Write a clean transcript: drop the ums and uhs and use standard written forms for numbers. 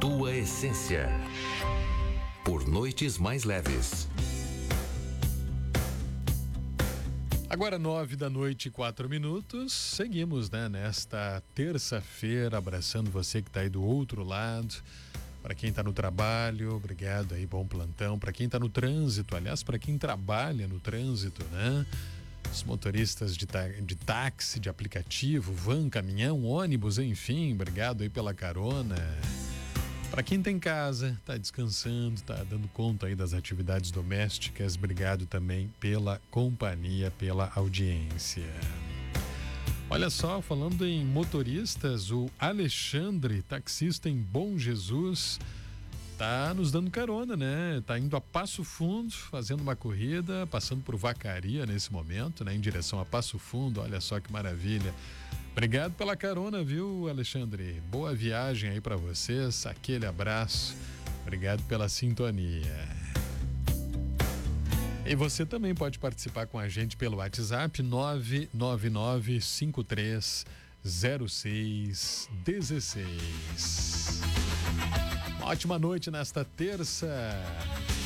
tua essência. Por noites mais leves. Agora 9h04. Seguimos, nesta terça-feira, abraçando você que está aí do outro lado. Para quem está no trabalho, obrigado aí, bom plantão. Para quem está no trânsito, aliás, para quem trabalha no trânsito, os motoristas de táxi, de aplicativo, van, caminhão, ônibus, enfim, obrigado aí pela carona. Para quem tá em casa, tá descansando, tá dando conta aí das atividades domésticas, obrigado também pela companhia, pela audiência. Olha só, falando em motoristas, o Alexandre, taxista em Bom Jesus, tá nos dando carona, Tá indo a Passo Fundo, fazendo uma corrida, passando por Vacaria nesse momento, em direção a Passo Fundo. Olha só que maravilha. Obrigado pela carona, viu, Alexandre? Boa viagem aí pra vocês, aquele abraço. Obrigado pela sintonia. E você também pode participar com a gente pelo WhatsApp 999-530616. Uma ótima noite nesta terça.